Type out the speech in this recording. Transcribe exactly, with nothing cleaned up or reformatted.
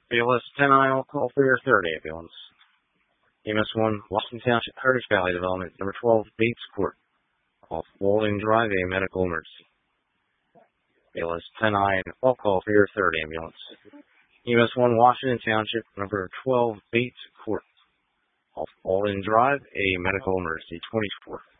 B L S ten I, I'll call for your third ambulance. E M S one, Washington Township, Heritage Valley Development, number twelve, Bates Court. Off Walden Drive, a medical emergency. B L S ten I, I'll call for your third ambulance. E M S one, Washington Township, number twelve, Bates Court. Off Walden Drive, a medical emergency, twenty-four.